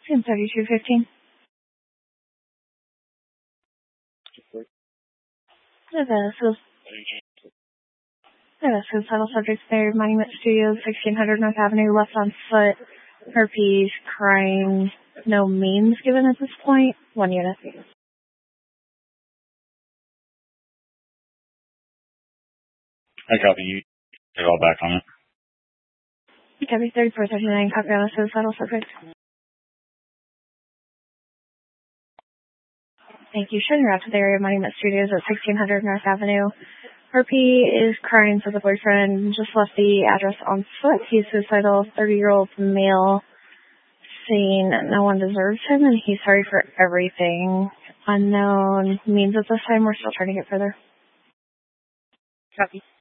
And 3215. Suicidal subjects there, Monument Studios, 1600 North Avenue, left on foot, herpes, crying, no means given at this point, 1 unit. I copy you. Get all back on it. Copy 3439, copy on a suicidal subject. Thank you. Showing route to the area, Monument Studios at 1600 North Avenue. Herpy is crying for the boyfriend, just left the address on foot. He's suicidal, 30-year-old male, saying no one deserves him, and he's sorry for everything. Unknown means at this time we're still trying to get further. Copy.